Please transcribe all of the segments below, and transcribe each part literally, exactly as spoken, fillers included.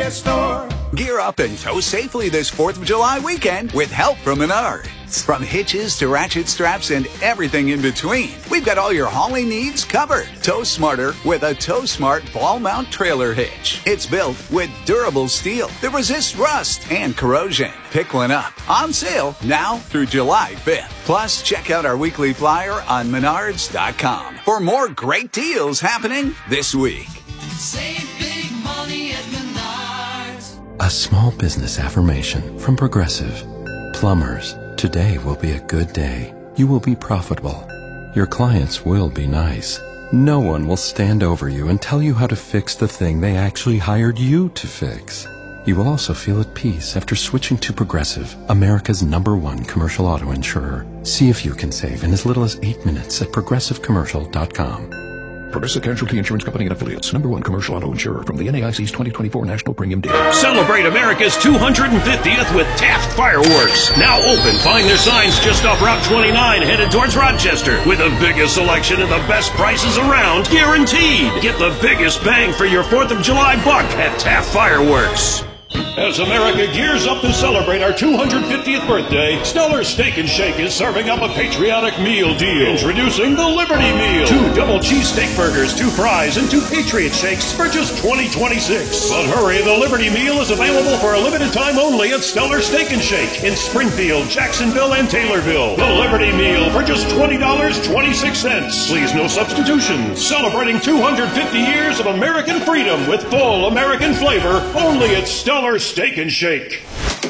Hardware store. Gear up and tow safely this fourth of July weekend with help from Menards. From hitches to ratchet straps and everything in between, we've got all your hauling needs covered. Tow smarter with a Tow Smart ball mount trailer hitch. It's built with durable steel that resists rust and corrosion. Pick one up. On sale now through July fifth. Plus, check out our weekly flyer on menards dot com for more great deals happening this week. Save big money at Menards. A small business affirmation from Progressive. Plumbers, today will be a good day. You will be profitable. Your clients will be nice. No one will stand over you and tell you how to fix the thing they actually hired you to fix. You will also feel at peace after switching to Progressive, America's number one commercial auto insurer. See if you can save in as little as eight minutes at progressive commercial dot com. Progressive Casualty Insurance Company and Affiliates. Number one commercial auto insurer from the N A I C's twenty twenty-four National Premium Deal. Celebrate America's two hundred fiftieth with Taft Fireworks. Now open. Find their signs just off Route twenty-nine headed towards Rochester. With the biggest selection and the best prices around, guaranteed. Get the biggest bang for your fourth of July buck at Taft Fireworks. As America gears up to celebrate our two hundred fiftieth birthday, Stellar Steak and Shake is serving up a patriotic meal deal. Introducing the Liberty Meal. Two double cheese steak burgers, two fries, and two Patriot Shakes for just twenty twenty-six. But hurry, the Liberty Meal is available for a limited time only at Stellar Steak and Shake in Springfield, Jacksonville, and Taylorville. The Liberty Meal for just twenty dollars and twenty-six cents. Please, no substitutions. Celebrating two hundred fifty years of American freedom with full American flavor only at Stellar Steak and Shake.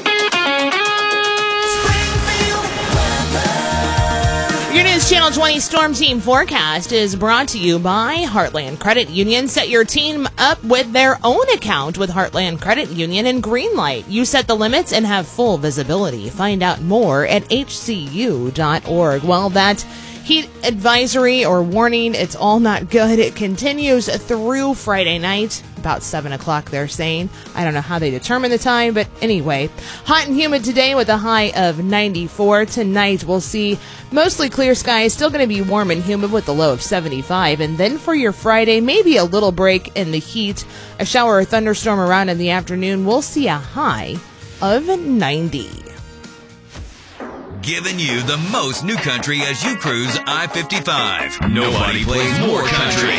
Your News Channel twenty Storm Team forecast is brought to you by Heartland Credit Union. Set your team up with their own account with Heartland Credit Union and Greenlight. You set the limits and have full visibility. Find out more at H C U dot org. Well, that heat advisory or warning, it's all not good. It continues through Friday night, about seven o'clock they're saying. I don't know how they determine the time, but anyway. Hot and humid today with a high of ninety-four. Tonight we'll see mostly clear skies, still going to be warm and humid with a low of seventy-five. And then for your Friday, maybe a little break in the heat. A shower or thunderstorm around in the afternoon. We'll see a high of ninety. Giving you the most new country as you cruise I fifty-five. Nobody plays more country.